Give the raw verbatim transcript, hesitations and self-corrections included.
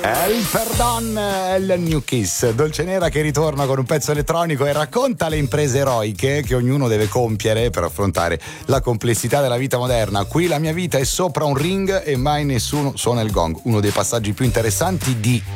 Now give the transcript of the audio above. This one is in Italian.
El Perdon, il New Kiss, Dolce Nera che ritorna con un pezzo elettronico e racconta le imprese eroiche che ognuno deve compiere per affrontare la complessità della vita moderna. Qui la mia vita è sopra un ring e mai nessuno suona il gong, uno dei passaggi più interessanti di